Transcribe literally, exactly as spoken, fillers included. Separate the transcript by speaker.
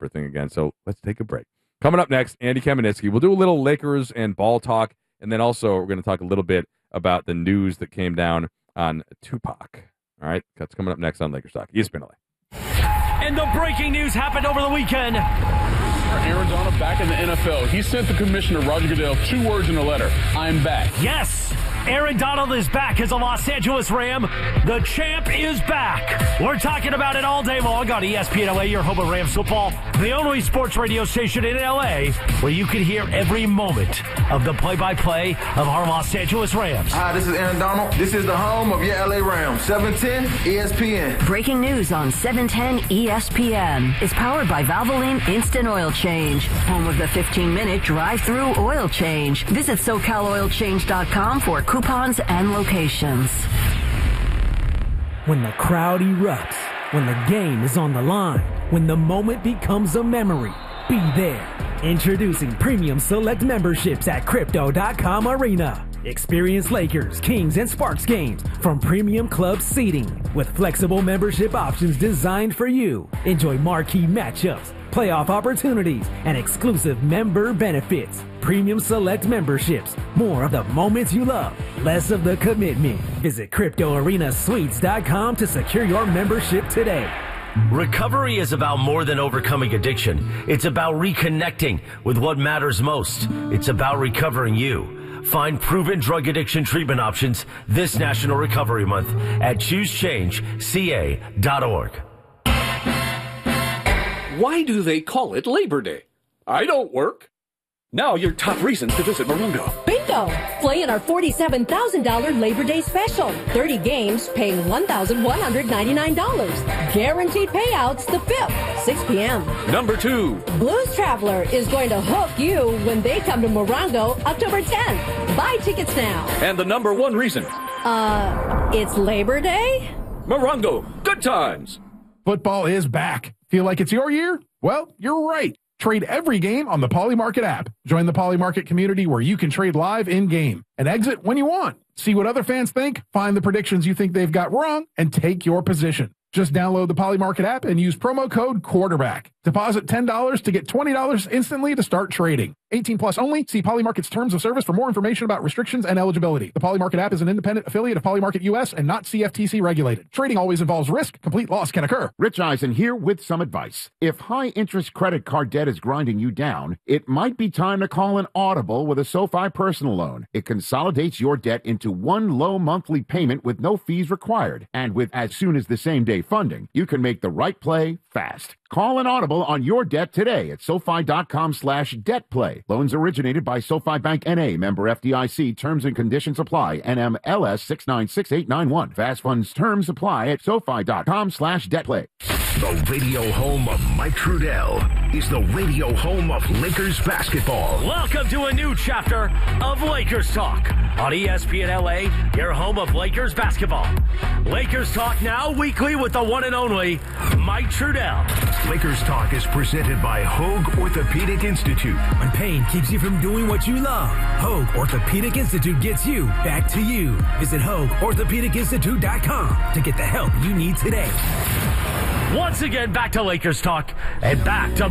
Speaker 1: newspaper thing again. So let's take a break. Coming up next, Andy Kamenetsky. We'll do a little Lakers and ball talk, and then also we're going to talk a little bit about the news that came down on Tupac. All right, that's coming up next on Lakers Talk. E S P N L A.
Speaker 2: And the breaking news happened over the weekend.
Speaker 3: Aaron Donald back in the N F L. He sent the commissioner, Roger Goodell, two words in a letter. I'm back.
Speaker 2: Yes, Aaron Donald is back as a Los Angeles Ram. The champ is back. We're talking about it all day long on E S P N L A, your home of Rams football, the only sports radio station in L A where you can hear every moment of the play-by-play of our Los Angeles Rams.
Speaker 4: Hi, this is Aaron Donald. This is the home of your L A Rams, seven ten E S P N.
Speaker 5: Breaking news on seven ten E S P N is powered by Valvoline Instant Oil Change, home of the fifteen-minute drive-through oil change. Visit so cal oil change dot com for coupons and locations.
Speaker 6: When the crowd erupts, when the game is on the line, when the moment becomes a memory, be there. Introducing Premium Select memberships at Crypto dot com Arena. Experience Lakers, Kings, and Sparks games from Premium Club seating with flexible membership options designed for you. Enjoy marquee matchups, playoff opportunities, and exclusive member benefits. Premium Select memberships. More of the moments you love, less of the commitment. Visit Crypto Arena Suites dot com to secure your membership today.
Speaker 2: Recovery is about more than overcoming addiction. It's about reconnecting with what matters most. It's about recovering you. Find proven drug addiction treatment options this National Recovery Month at choose change C A dot org.
Speaker 7: Why do they call it Labor Day? I don't work. Now your top reasons to visit Morongo.
Speaker 8: Bingo! Play in our forty-seven thousand dollars Labor Day special. thirty games paying one thousand one hundred ninety-nine dollars. Guaranteed payouts the fifth, six p.m.
Speaker 7: Number two.
Speaker 8: Blues Traveler is going to hook you when they come to Morongo October tenth. Buy tickets now.
Speaker 7: And the number one reason.
Speaker 8: Uh, it's Labor Day?
Speaker 7: Morongo, good times.
Speaker 9: Football is back. Feel like it's your year? Well, you're right. Trade every game on the Polymarket app. Join the Polymarket community where you can trade live in-game and exit when you want. See what other fans think, find the predictions you think they've got wrong, and take your position. Just download the Polymarket app and use promo code QUARTERBACK. Deposit ten dollars to get twenty dollars instantly to start trading. eighteen plus only. See Polymarket's terms of service for more information about restrictions and eligibility. The Polymarket app is an independent affiliate of Polymarket U S and not C F T C regulated. Trading always involves risk. Complete loss can occur.
Speaker 10: Rich Eisen here with some advice. If high-interest credit card debt is grinding you down, it might be time to call an audible with a SoFi personal loan. It consolidates your debt into one low monthly payment with no fees required. And with as soon as the same day funding, you can make the right play fast. Call an audible on your debt today at SoFi dot com slash debt play. Loans originated by SoFi Bank N A, member F D I C. Terms and conditions apply. N M L S six nine six eight nine one. Fast funds terms apply at SoFi dot com slash debt play.
Speaker 11: The radio home of Mike Trudell is the radio home of Lakers basketball.
Speaker 2: Welcome to a new chapter of Lakers Talk on E S P N L A, your home of Lakers basketball. Lakers Talk now weekly with the one and only Mike Trudell.
Speaker 11: Lakers Talk is presented by Hoag Orthopedic Institute.
Speaker 6: When pain keeps you from doing what you love, Hoag Orthopedic Institute gets you back to you. Visit Hoag Orthopedic Institute dot com to get the help you need today.
Speaker 2: Once again, back to Lakers Talk and back to